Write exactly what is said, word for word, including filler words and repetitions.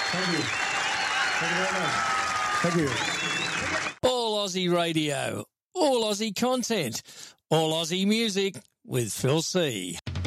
Thank you. Thank you very much. Thank you. All Aussie radio, all Aussie content, all Aussie music with Phil C.